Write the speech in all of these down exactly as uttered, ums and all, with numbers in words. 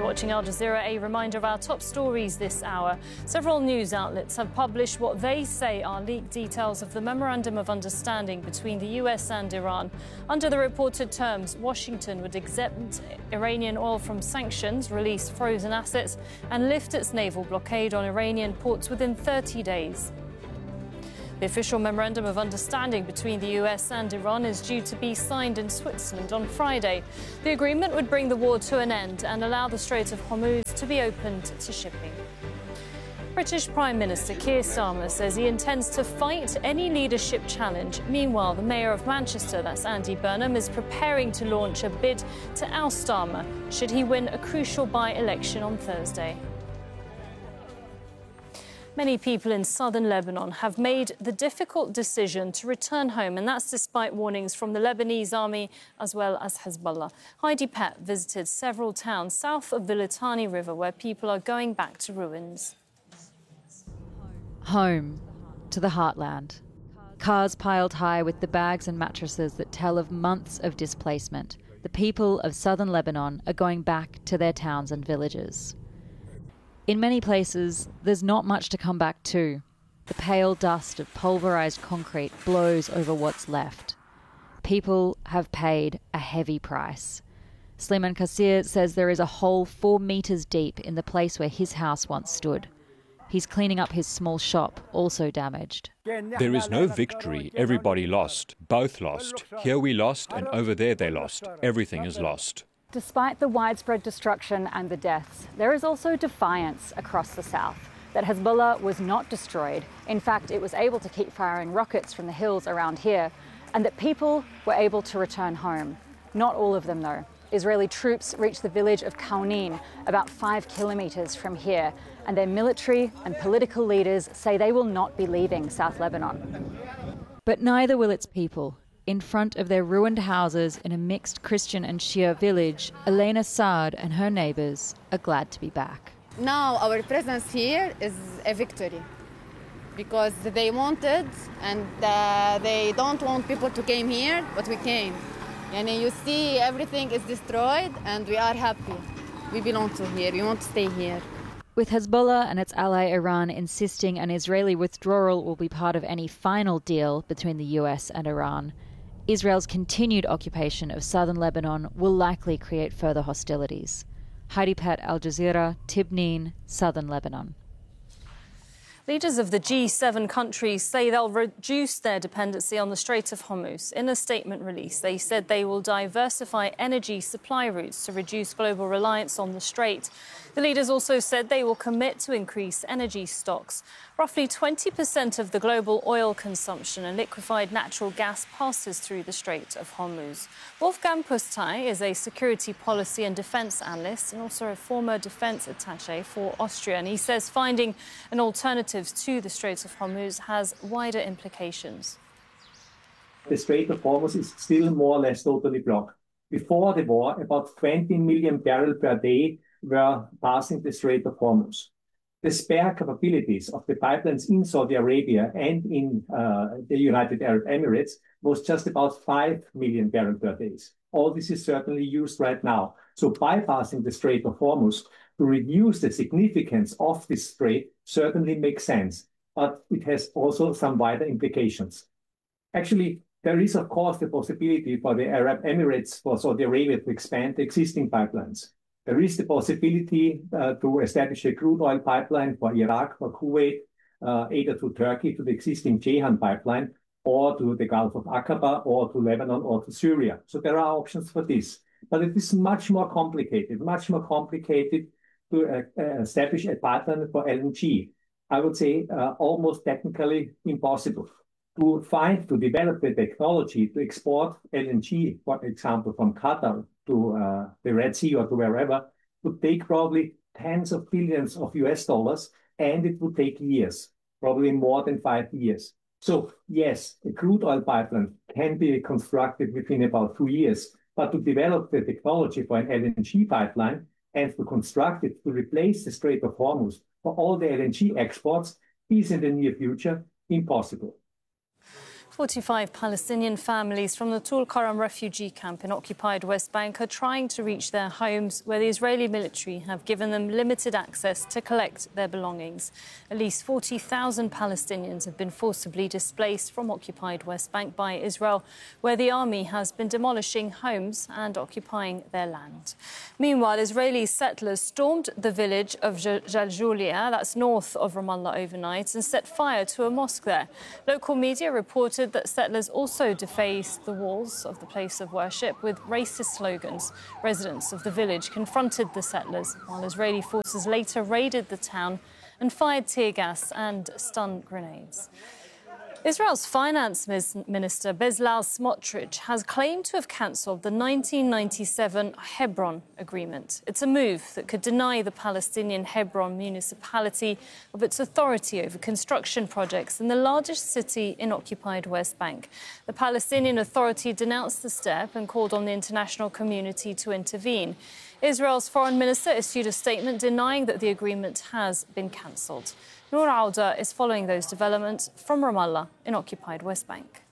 watching Al Jazeera. A reminder of our top stories this hour. Several news outlets have published what they say are leaked details of the Memorandum of Understanding between the U S and Iran. Under the reported terms, Washington would exempt Iranian oil from sanctions, release frozen assets, and lift its naval blockade on Iranian ports within thirty days. The official Memorandum of Understanding between the U S and Iran is due to be signed in Switzerland on Friday. The agreement would bring the war to an end and allow the Strait of Hormuz to be opened to shipping. British Prime Minister Keir Starmer says he intends to fight any leadership challenge. Meanwhile, the Mayor of Manchester, that's Andy Burnham, is preparing to launch a bid to oust Starmer should he win a crucial by-election on Thursday. Many people in southern Lebanon have made the difficult decision to return home, and that's despite warnings from the Lebanese army as well as Hezbollah. Heidi Pett visited several towns south of the Litani River where people are going back to ruins. Home, to the heartland. Cars piled high with the bags and mattresses that tell of months of displacement. The people of southern Lebanon are going back to their towns and villages. In many places, there's not much to come back to. The pale dust of pulverised concrete blows over what's left. People have paid a heavy price. Sliman Kassir says there is a hole four metres deep in the place where his house once stood. He's cleaning up his small shop, also damaged. There is no victory. Everybody lost. Both lost. Here we lost, and over there they lost. Everything is lost. Despite the widespread destruction and the deaths, there is also defiance across the south that Hezbollah was not destroyed. In fact, it was able to keep firing rockets from the hills around here, and that people were able to return home. Not all of them, though. Israeli troops reached the village of Kaunin, about five kilometres from here, and their military and political leaders say they will not be leaving South Lebanon. But neither will its people. In front of their ruined houses in a mixed Christian and Shia village, Elena Saad and her neighbours are glad to be back. Now our presence here is a victory because they wanted and uh, they don't want people to come here, but we came. And you see everything is destroyed and we are happy. We belong to here, we want to stay here. With Hezbollah and its ally Iran insisting an Israeli withdrawal will be part of any final deal between the U S and Iran, Israel's continued occupation of southern Lebanon will likely create further hostilities. Heidi Pett, Al Jazeera, Tibnin, southern Lebanon. Leaders of the G seven countries say they'll reduce their dependency on the Strait of Hormuz. In a statement released, they said they will diversify energy supply routes to reduce global reliance on the strait. The leaders also said they will commit to increase energy stocks. Roughly twenty percent of the global oil consumption and liquefied natural gas passes through the Strait of Hormuz. Wolfgang Pusztai is a security policy and defence analyst and also a former defence attaché for Austria. And he says finding an alternative to the Strait of Hormuz has wider implications. The Strait of Hormuz is still more or less totally blocked. Before the war, about twenty million barrels per day were passing the Strait of Hormuz. The spare capabilities of the pipelines in Saudi Arabia and in uh, the United Arab Emirates was just about five million barrels per day. All this is certainly used right now. So bypassing the Strait of Hormuz to reduce the significance of this strait certainly makes sense, but it has also some wider implications. Actually, there is, of course, the possibility for the Arab Emirates, for Saudi Arabia to expand the existing pipelines. There is the possibility uh, to establish a crude oil pipeline for Iraq, for Kuwait, uh, either to Turkey, to the existing Ceyhan pipeline, or to the Gulf of Aqaba, or to Lebanon, or to Syria. So there are options for this. But it is much more complicated, much more complicated to uh, uh, establish a pipeline for L N G. I would say uh, almost technically impossible. To find, to develop the technology to export L N G, for example, from Qatar to uh, the Red Sea or to wherever, would take probably tens of billions of U S dollars, and it would take years, probably more than five years. So yes, a crude oil pipeline can be constructed within about two years, but to develop the technology for an L N G pipeline and to construct it to replace the Strait of Hormuz for all the L N G exports is in the near future impossible. forty-five Palestinian families from the Tul Karam refugee camp in occupied West Bank are trying to reach their homes, where the Israeli military have given them limited access to collect their belongings. At least forty thousand Palestinians have been forcibly displaced from occupied West Bank by Israel, where the army has been demolishing homes and occupying their land. Meanwhile, Israeli settlers stormed the village of Jaljoulia, that's north of Ramallah, overnight and set fire to a mosque there. Local media reported that settlers also defaced the walls of the place of worship with racist slogans. Residents of the village confronted the settlers, while Israeli forces later raided the town and fired tear gas and stun grenades. Israel's finance minister Bezalel Smotrich has claimed to have cancelled the nineteen ninety-seven Hebron Agreement. It's a move that could deny the Palestinian Hebron municipality of its authority over construction projects in the largest city in occupied West Bank. The Palestinian Authority denounced the step and called on the international community to intervene. Israel's foreign minister issued a statement denying that the agreement has been cancelled. Noor Auda is following those developments from Ramallah in occupied West Bank.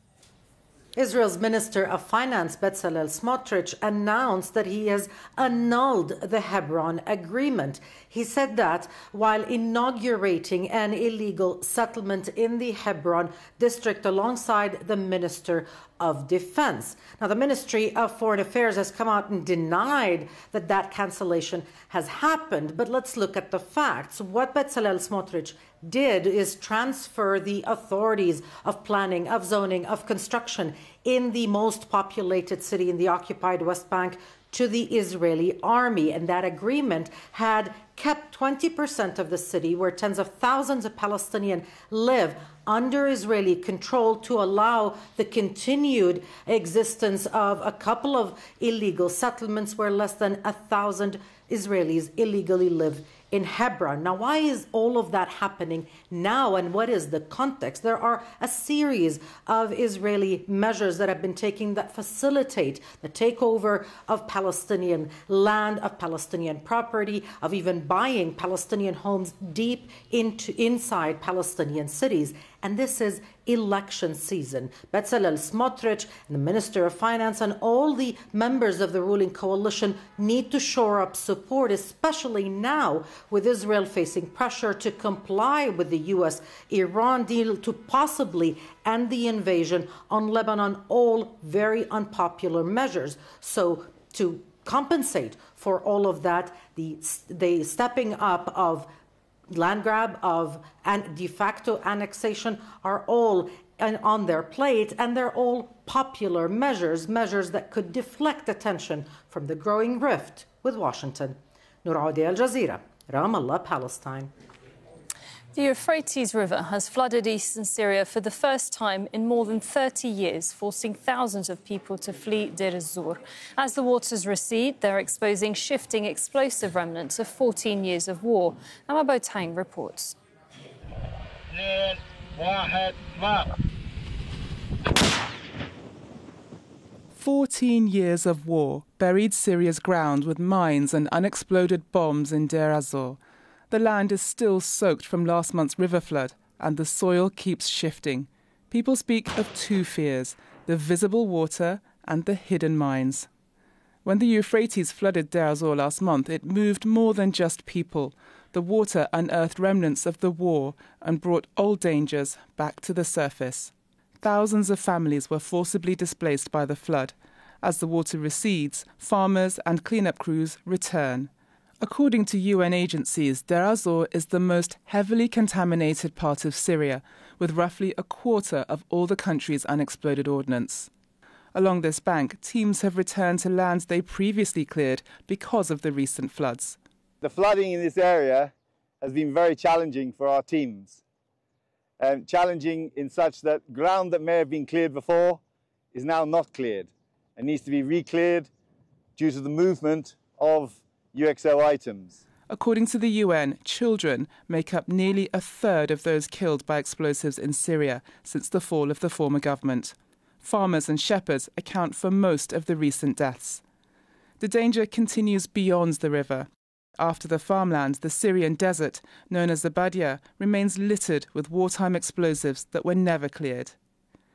Israel's Minister of Finance, Bezalel Smotrich, announced that he has annulled the Hebron Agreement. He said that while inaugurating an illegal settlement in the Hebron district alongside the Minister of Defense. Now, the Ministry of Foreign Affairs has come out and denied that that cancellation has happened. But let's look at the facts. What Bezalel Smotrich did is transfer the authorities of planning, of zoning, of construction in the most populated city in the occupied West Bank to the Israeli army. And that agreement had kept twenty percent of the city, where tens of thousands of Palestinians live, under Israeli control to allow the continued existence of a couple of illegal settlements where less than a thousand Israelis illegally live in Hebron. Now, why is all of that happening now, and what is the context? There are a series of Israeli measures that have been taken that facilitate the takeover of Palestinian land, of Palestinian property, of even buying Palestinian homes deep into inside Palestinian cities. And this is election season. Bezalel Smotrich and the Minister of Finance and all the members of the ruling coalition need to shore up support, especially now with Israel facing pressure to comply with the U S Iran deal to possibly end the invasion on Lebanon, all very unpopular measures. So to compensate for all of that, the, the stepping up of land grab, of and de facto annexation are all on their plate, and they're all popular measures, measures that could deflect attention from the growing rift with Washington. Noor Auda, Al Jazeera, Ramallah, Palestine. The Euphrates River has flooded eastern Syria for the first time in more than thirty years, forcing thousands of people to flee Deir ez-Zor. As the waters recede, they're exposing shifting explosive remnants of fourteen years of war. Amma Boateng reports. Fourteen years of war buried Syria's ground with mines and unexploded bombs in Deir ez-Zor. The land is still soaked from last month's river flood, and the soil keeps shifting. People speak of two fears, the visible water and the hidden mines. When the Euphrates flooded Deir ez-Zor last month, it moved more than just people. The water unearthed remnants of the war and brought old dangers back to the surface. Thousands of families were forcibly displaced by the flood. As the water recedes, farmers and cleanup crews return. According to U N agencies, Deir ez-Zor is the most heavily contaminated part of Syria, with roughly a quarter of all the country's unexploded ordnance. Along this bank, teams have returned to lands they previously cleared because of the recent floods. The flooding in this area has been very challenging for our teams. Um, challenging in such that ground that may have been cleared before is now not cleared and needs to be re-cleared due to the movement of U X O items. According to the U N, children make up nearly a third of those killed by explosives in Syria since the fall of the former government. Farmers and shepherds account for most of the recent deaths. The danger continues beyond the river. After the farmland, the Syrian desert, known as the Badia, remains littered with wartime explosives that were never cleared.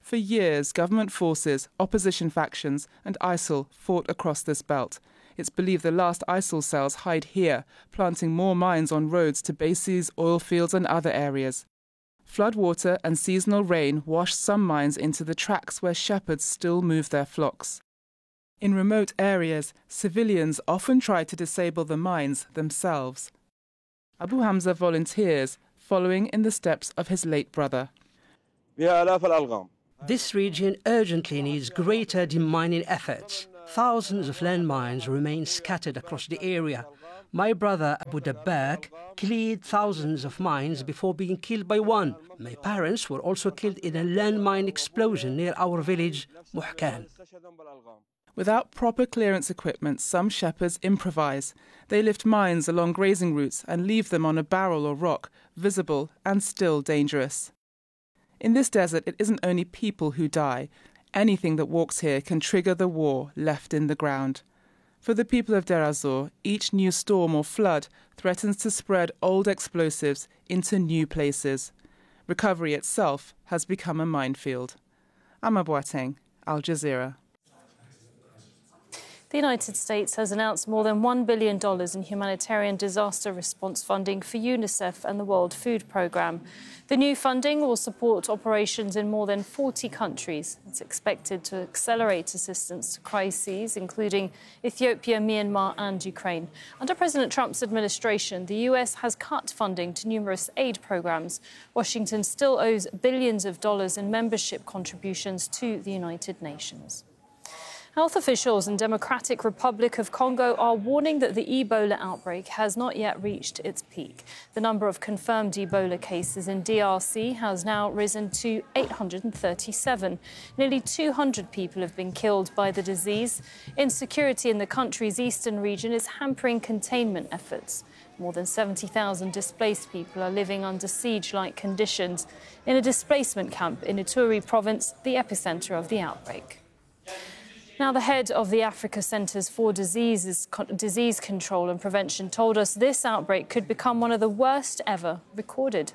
For years, government forces, opposition factions and ISIL fought across this belt. It's believed the last ISIL cells hide here, planting more mines on roads to bases, oil fields and other areas. Floodwater and seasonal rain wash some mines into the tracks where shepherds still move their flocks. In remote areas, civilians often try to disable the mines themselves. Abu Hamza volunteers, following in the steps of his late brother. This region urgently needs greater demining efforts. Thousands of landmines remain scattered across the area. My brother Abu Dabbak cleared thousands of mines before being killed by one. My parents were also killed in a landmine explosion near our village, Muhkan. Without proper clearance equipment, some shepherds improvise. They lift mines along grazing routes and leave them on a barrel or rock, visible and still dangerous. In this desert, it isn't only people who die. Anything that walks here can trigger the war left in the ground. For the people of Deir ez-Zor, each new storm or flood threatens to spread old explosives into new places. Recovery itself has become a minefield. Amma Boateng, Al Jazeera. The United States has announced more than one billion dollars in humanitarian disaster response funding for UNICEF and the World Food Programme. The new funding will support operations in more than forty countries. It's expected to accelerate assistance to crises, including Ethiopia, Myanmar and Ukraine. Under President Trump's administration, the U S has cut funding to numerous aid programmes. Washington still owes billions of dollars in membership contributions to the United Nations. Health officials in Democratic Republic of Congo are warning that the Ebola outbreak has not yet reached its peak. The number of confirmed Ebola cases in D R C has now risen to eight hundred thirty-seven. Nearly two hundred people have been killed by the disease. Insecurity in the country's eastern region is hampering containment efforts. More than seventy thousand displaced people are living under siege-like conditions in a displacement camp in Ituri province, the epicenter of the outbreak. Now, the head of the Africa Centres for Diseases, Disease Control and Prevention told us this outbreak could become one of the worst ever recorded.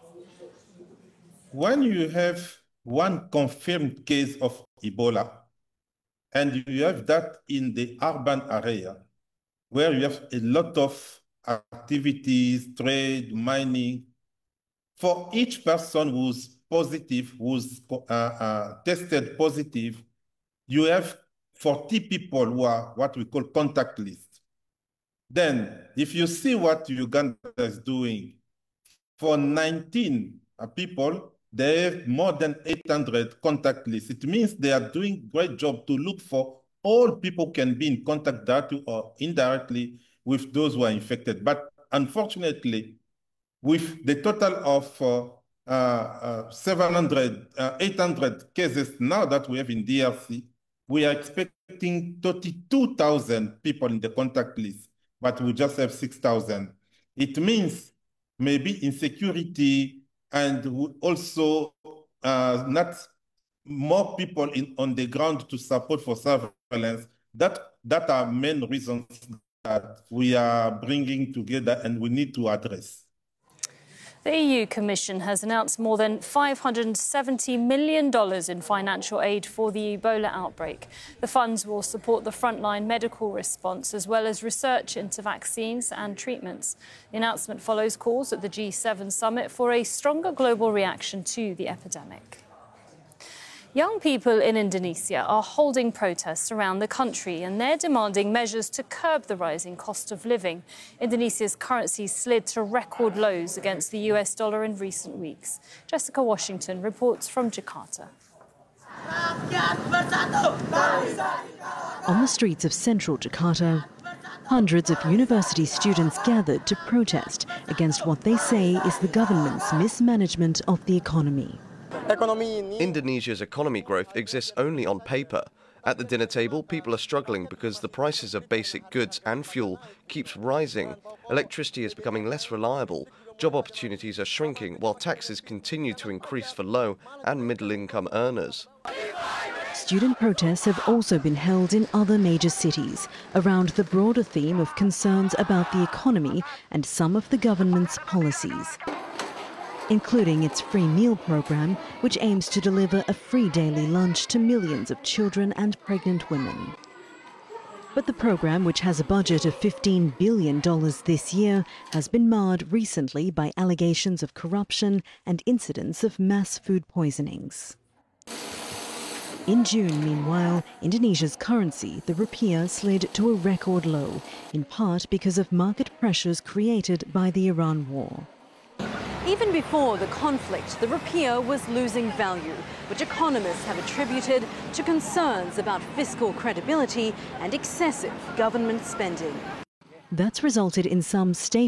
When you have one confirmed case of Ebola, and you have that in the urban area, where you have a lot of activities, trade, mining, for each person who's positive, who's uh, uh, tested positive, you have forty people who are what we call contact list. Then, if you see what Uganda is doing, for nineteen people, they have more than eight hundred contact lists. It means they are doing a great job to look for all people can be in contact directly or indirectly with those who are infected. But unfortunately, with the total of uh, uh, uh, seven hundred, uh, eight hundred cases now that we have in D R C, we are expecting thirty-two thousand people in the contact list, but we just have six thousand. It means maybe insecurity and also uh, not more people in, on the ground to support for surveillance. That, that are main reasons that we are bringing together and we need to address. The E U Commission has announced more than five hundred seventy million dollars in financial aid for the Ebola outbreak. The funds will support the frontline medical response as well as research into vaccines and treatments. The announcement follows calls at the G seven summit for a stronger global reaction to the epidemic. Young people in Indonesia are holding protests around the country and they're demanding measures to curb the rising cost of living. Indonesia's currency slid to record lows against the U S dollar in recent weeks. Jessica Washington reports from Jakarta. On the streets of central Jakarta, hundreds of university students gathered to protest against what they say is the government's mismanagement of the economy. Indonesia's economy growth exists only on paper. At the dinner table, people are struggling because the prices of basic goods and fuel keeps rising. Electricity is becoming less reliable. Job opportunities are shrinking while taxes continue to increase for low and middle-income earners. Student protests have also been held in other major cities around the broader theme of concerns about the economy and some of the government's policies. including its free meal program, which aims to deliver a free daily lunch to millions of children and pregnant women. But the program, which has a budget of fifteen billion dollars this year, has been marred recently by allegations of corruption and incidents of mass food poisonings. In June, meanwhile, Indonesia's currency, the rupiah, slid to a record low, in part because of market pressures created by the Iran war. Even before the conflict, the rupiah was losing value, which economists have attributed to concerns about fiscal credibility and excessive government spending. That's resulted in some state